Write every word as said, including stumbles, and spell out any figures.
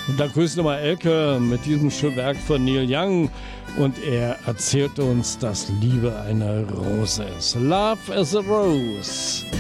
Und da grüßt nochmal Elke mit diesem schönen Werk von Neil Young. Und er erzählt uns, dass Liebe eine Rose ist. Love is a Rose.